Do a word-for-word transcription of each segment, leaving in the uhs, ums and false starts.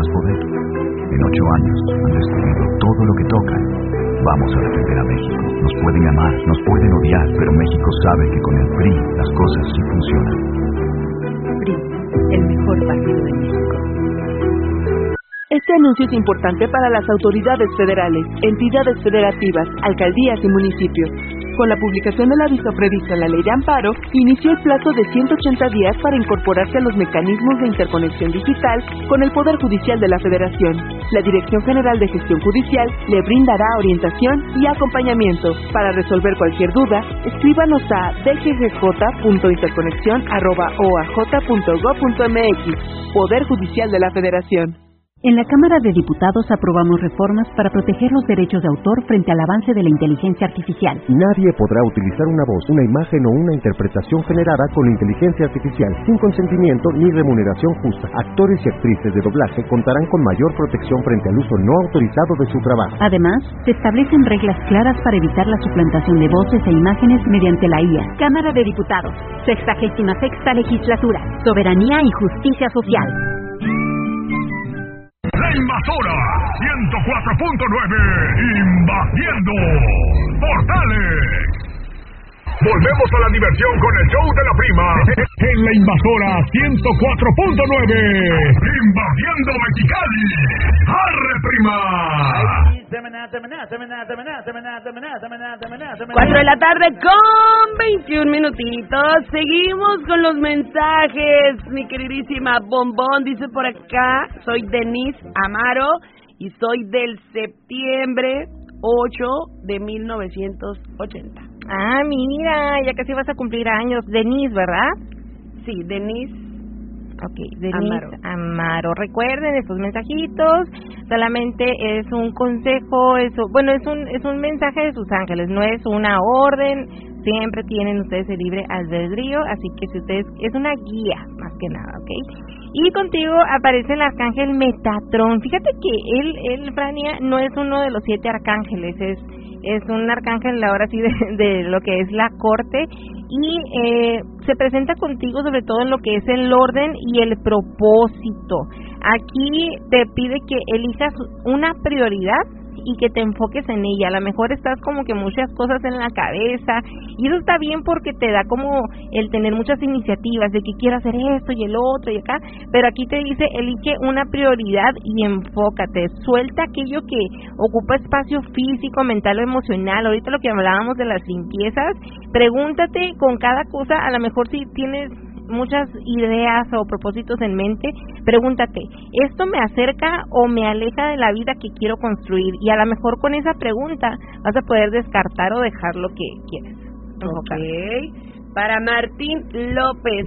poder. En ocho años han destruido todo lo que tocan. Vamos a defender a México. Nos pueden amar, nos pueden odiar, pero México sabe que con el P R I las cosas sí funcionan. P R I, el mejor partido de México. Este anuncio es importante para las autoridades federales, entidades federativas, alcaldías y municipios. Con la publicación del aviso previsto en la Ley de Amparo, inició el plazo de ciento ochenta días para incorporarse a los mecanismos de interconexión digital con el Poder Judicial de la Federación. La Dirección General de Gestión Judicial le brindará orientación y acompañamiento. Para resolver cualquier duda, escríbanos a d g g j punto interconexión arroba o a j punto gob punto m x. Poder Judicial de la Federación. En la Cámara de Diputados aprobamos reformas para proteger los derechos de autor frente al avance de la inteligencia artificial. Nadie podrá utilizar una voz, una imagen o una interpretación generada con inteligencia artificial sin consentimiento ni remuneración justa. Actores y actrices de doblaje contarán con mayor protección frente al uso no autorizado de su trabajo. Además, se establecen reglas claras para evitar la suplantación de voces e imágenes mediante la I A. Cámara de Diputados, sexagésima sexta legislatura, soberanía y justicia social. La Invasora ciento cuatro punto nueve, invadiendo Portales. Volvemos a la diversión con el show de la prima en La Invasora ciento cuatro punto nueve, invadiendo Mexicali. ¡Arre, prima! Cuatro de la tarde con veintiún minutitos. Seguimos con los mensajes. Mi queridísima Bombón dice por acá: soy Denise Amaro y soy del septiembre ocho de mil novecientos ochenta. Ah, mira, ya casi vas a cumplir años. Denise, ¿verdad? Sí, Denise. Ok, Denise Amaro. Amaro. Recuerden estos mensajitos, solamente es un consejo, eso, bueno, es un es un mensaje de sus ángeles, no es una orden. Siempre tienen ustedes el libre albedrío, así que si ustedes, es una guía, más que nada, ¿ok? Y contigo aparece el arcángel Metatron. Fíjate que él, él, Frania, no es uno de los siete arcángeles, es es un arcángel ahora sí de, de lo que es la corte, y eh, se presenta contigo sobre todo en lo que es el orden y el propósito. Aquí te pide que elijas una prioridad y que te enfoques en ella. A lo mejor estás como que muchas cosas en la cabeza, y eso está bien porque te da como el tener muchas iniciativas de que quiero hacer esto y el otro y acá, pero aquí te dice elige una prioridad y enfócate, suelta aquello que ocupa espacio físico, mental o emocional. Ahorita lo que hablábamos de las limpiezas, pregúntate con cada cosa, a lo mejor si tienes muchas ideas o propósitos en mente, pregúntate, ¿esto me acerca o me aleja de la vida que quiero construir? Y a lo mejor con esa pregunta vas a poder descartar o dejar lo que quieres. Ok. Para Martín López.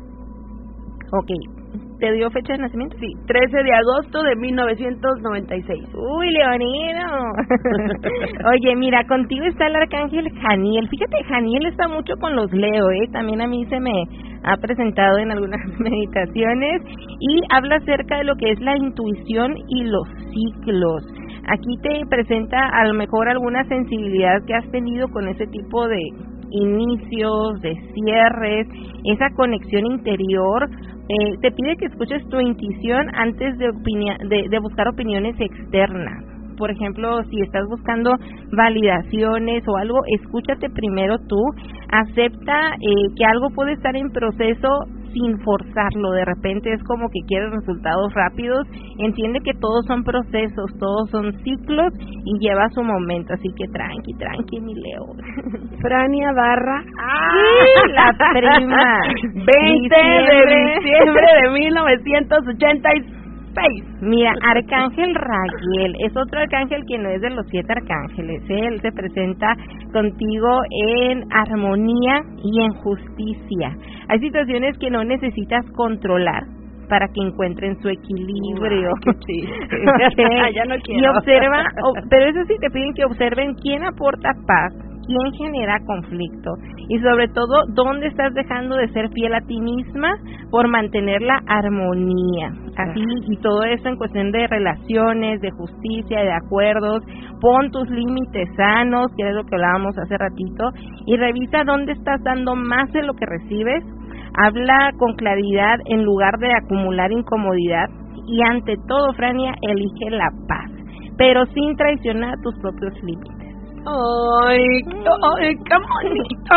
Ok. ¿Te dio fecha de nacimiento? Sí, trece de agosto de mil novecientos noventa y seis. Uy, Leonino. Oye, mira, contigo está el arcángel Janiel. Fíjate, Janiel está mucho con los Leo, ¿eh? También a mí se me ha presentado en algunas meditaciones, y habla acerca de lo que es la intuición y los ciclos. Aquí te presenta a lo mejor alguna sensibilidad que has tenido con ese tipo de inicios, de cierres, esa conexión interior. Eh, te pide que escuches tu intuición antes de, opini- de, de buscar opiniones externas. Por ejemplo, si estás buscando validaciones o algo, escúchate primero tú, acepta eh, que algo puede estar en proceso sin forzarlo. De repente es como que quieres resultados rápidos. Entiende que todos son procesos, todos son ciclos y lleva su momento, así que tranqui, tranqui, mi Leo. Frania Barra. ¡Ah! La prima. veinte de diciembre de mil novecientos ochenta y seis. Mira, Arcángel Raguel es otro arcángel que no es de los siete arcángeles. Él se presenta contigo en armonía y en justicia. Hay situaciones que no necesitas controlar para que encuentren su equilibrio. Ay, qué chiste. Okay. Ya no quiero. Y observa, oh, pero eso sí te piden que observen quién aporta paz, quién genera conflicto, y sobre todo dónde estás dejando de ser fiel a ti misma por mantener la armonía. Así, y todo eso en cuestión de relaciones, de justicia, de acuerdos. Pon tus límites sanos, que es lo que hablábamos hace ratito, y revisa dónde estás dando más de lo que recibes. Habla con claridad en lugar de acumular incomodidad, y ante todo, Frania, elige la paz, pero sin traicionar tus propios límites. ¡Ay, ay, qué bonito!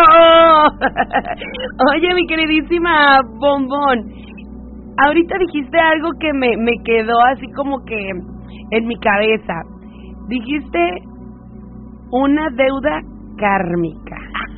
Oye, mi queridísima Bombón, ahorita dijiste algo que me, me quedó así como que en mi cabeza. Dijiste una deuda kármica.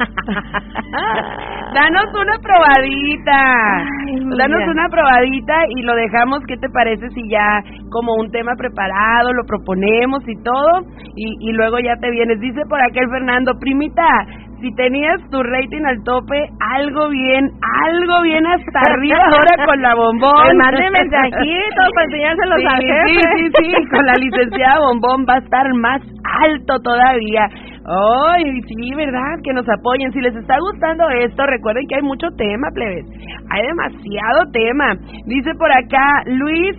Danos una probadita. Ay, Danos mira. una probadita y lo dejamos. ¿Qué te parece si ya como un tema preparado lo proponemos y todo? Y, y luego ya te vienes. Dice por acá el Fernando, primita, si tenías tu rating al tope, algo bien, algo bien hasta arriba ahora con la Bombón. Pues mande mensajitos para enseñárselos sí, al jefe. Sí, sí, sí, con la licenciada Bombón va a estar más alto todavía. Ay, sí, ¿verdad? Que nos apoyen. Si les está gustando esto, recuerden que hay mucho tema, plebes. Hay demasiado tema. Dice por acá Luis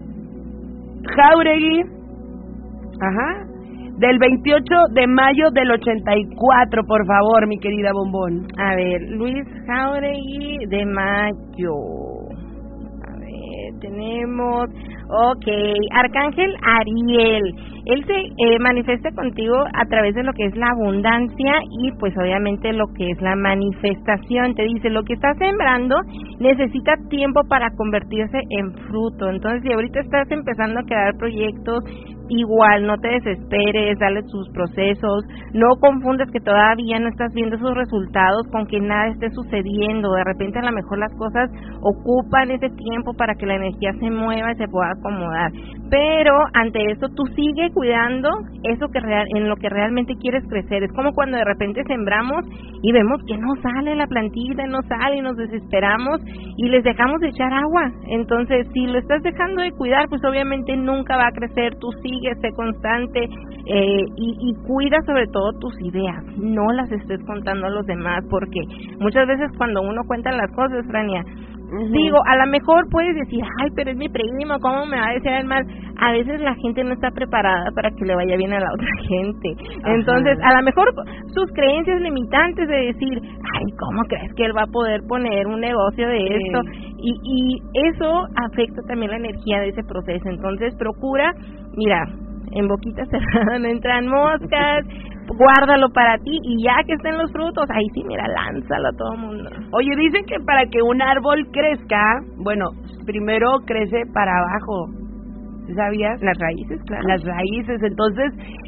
Jauregui. Ajá. Del veintiocho de mayo del ochenta y cuatro, por favor, mi querida Bombón. A ver, Luis Jauregui de mayo. A ver, tenemos... Ok, Arcángel Ariel, él se eh, manifiesta contigo a través de lo que es la abundancia y pues obviamente lo que es la manifestación. Te dice, lo que estás sembrando necesita tiempo para convertirse en fruto. Entonces, si ahorita estás empezando a crear proyectos, igual, no te desesperes, dale sus procesos, no confundas que todavía no estás viendo sus resultados con que nada esté sucediendo. De repente a lo mejor las cosas ocupan ese tiempo para que la energía se mueva y se pueda acomodar, pero ante eso tú sigue cuidando eso que real, en lo que realmente quieres crecer. Es como cuando de repente sembramos y vemos que no sale la plantita, no sale y nos desesperamos y les dejamos de echar agua. Entonces, si lo estás dejando de cuidar, pues obviamente nunca va a crecer. Tú sigue, sé constante eh, y, y cuida sobre todo tus ideas, no las estés contando a los demás, porque muchas veces cuando uno cuenta las cosas, Frania, uh-huh. digo, a lo mejor puedes decir, ay, pero es mi primo, ¿cómo me va a decir el mal? A veces la gente no está preparada para que le vaya bien a la otra gente. Ajá. Entonces, a lo mejor sus creencias limitantes de decir, ay, ¿cómo crees que él va a poder poner un negocio de sí. esto? Y, y eso afecta también la energía de ese proceso. Entonces, procura, mira, en boquita cerrada no entran moscas, guárdalo para ti y ya que estén los frutos, ahí sí, mira, lánzalo a todo el mundo. Oye, dicen que para que un árbol crezca, bueno, primero crece para abajo. ¿Sabías? Las raíces, claro. Las raíces, entonces,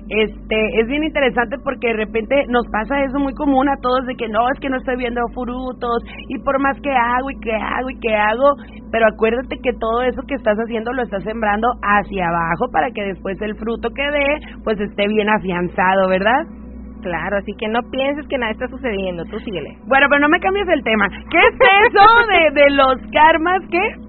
este, es bien interesante porque de repente nos pasa eso muy común a todos de que no, es que no estoy viendo frutos y por más que hago y que hago y que hago, pero acuérdate que todo eso que estás haciendo lo estás sembrando hacia abajo para que después el fruto que dé, pues esté bien afianzado, ¿verdad? Claro, así que no pienses que nada está sucediendo, tú síguele. Bueno, pero no me cambies el tema. ¿Qué es eso de, de los karmas? ¿Qué?